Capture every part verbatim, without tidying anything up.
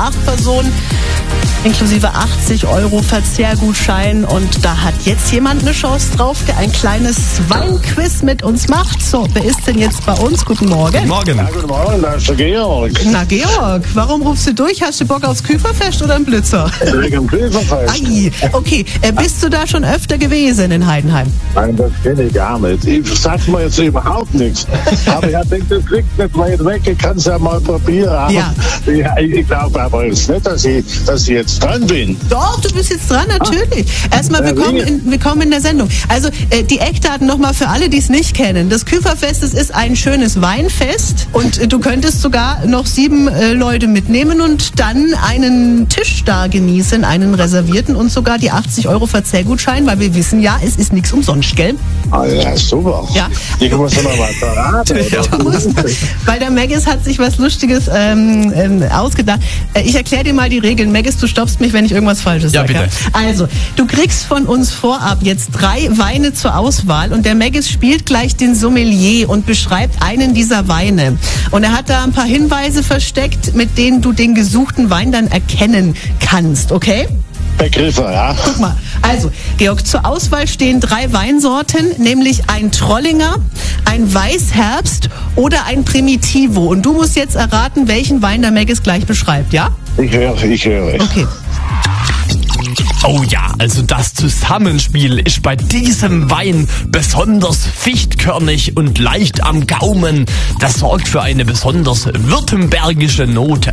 acht Personen, inklusive achtzig Euro Verzehrgutschein. Und da hat jetzt jemand eine Chance drauf, der ein kleines Weinquiz mit uns macht. So, wer ist denn jetzt bei uns? Guten Morgen. Guten Morgen. Ja, guten Morgen, da ist der Georg. Na Georg, warum rufst du durch? Hast du Bock aufs Küferfest oder einen Blitzer? Wegen dem Küferfest. Ai, okay. Äh, bist du da schon öfter gewesen in Heidenheim? Nein, das kenne ich gar nicht. Ich sag mir jetzt überhaupt nichts. Aber ich denke, das liegt nicht weit weg. Ich kann es ja mal probieren. Ja. Ich, ich glaube aber jetzt nicht, dass ich, dass ich jetzt dran bin. Doch, du bist jetzt dran, natürlich. Erstmal Ja, willkommen sicher. in, willkommen in der Sendung. Also äh, die Eckdaten nochmal für alle, die es nicht kennen. Das Küferfest, das ist ein schönes Weinfest und äh, du könntest sogar noch sieben äh, Leute mitnehmen und dann einen Tisch da genießen, einen reservierten und sogar die achtzig Euro Verzehrgutschein, weil wir wissen ja, es ist nichts umsonst, gell? Ah, ja, super. Ja. Ich muss noch mal verraten. Du musst, weil der Maggis hat sich was Lustiges ähm, ähm, ausgedacht. Äh, ich erkläre dir mal die Regeln. Maggis, du stoppst mich, wenn ich irgendwas Falsches Ja, sage. bitte. Also, du kriegst von uns vorab jetzt drei Weine zur Auswahl und der Maggis spielt gleich den Sommelier und beschreibt einen dieser Weine. Und er hat da ein paar Hinweise versteckt, mit denen du den gesuchten Wein dann erkennen kannst, okay? Begriffe, ja. Guck mal, also, Georg, zur Auswahl stehen drei Weinsorten, nämlich ein Trollinger, ein Weißherbst oder ein Primitivo. Und du musst jetzt erraten, welchen Wein der Maggis gleich beschreibt, ja? Ich höre, ich höre. Okay. Oh ja, also das Zusammenspiel ist bei diesem Wein besonders fichtkörnig und leicht am Gaumen. Das sorgt für eine besonders württembergische Note.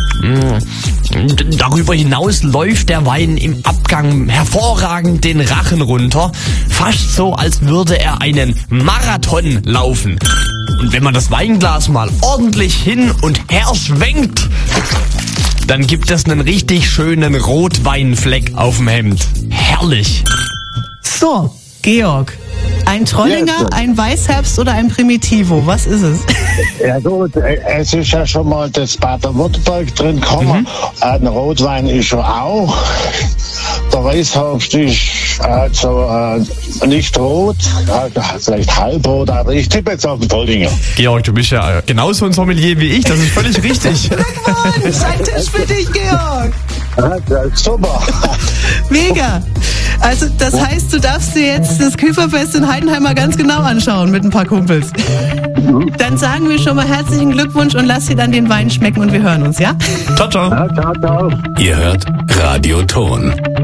Mm. D- Darüber hinaus läuft der Wein im Abgang hervorragend den Rachen runter. Fast so, als würde er einen Marathon laufen. Und wenn man das Weinglas mal ordentlich hin und her schwenkt, dann gibt es einen richtig schönen Rotweinfleck auf dem Hemd. Herrlich. So, Georg, ein Trollinger, Ja, so. ein Weißherbst oder ein Primitivo, was ist es? Ja gut, äh, es ist ja schon mal das Baden-Württemberg drin gekommen. Ein Rotwein ist schon auch. Der Weißherbst ist also äh, nicht rot, äh, vielleicht halbrot, aber ich tippe jetzt auf den Trollinger. Georg, du bist ja genauso ein Sommelier wie ich, das ist völlig richtig. Glückwunsch, ein Tisch für dich, Georg. Ja, das ist super. Mega. Also das heißt, du darfst dir jetzt das Küferfest in Heidenheim mal ganz genau anschauen mit ein paar Kumpels. Dann sagen wir schon mal herzlichen Glückwunsch und lass dir dann den Wein schmecken und wir hören uns, ja? Ciao, ciao. Ja, ciao, ciao. Ihr hört Radio Ton.